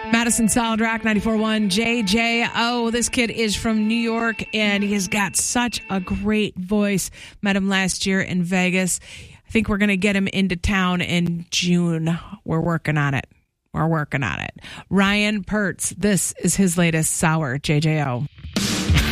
Madison Solid Rock 94.1 JJO. This kid is from New York, and he has got such a great voice. Met him last year in Vegas. I think we're going to get him into town in June. We're working on it. Ryan Pertz. This is his latest Sour JJO.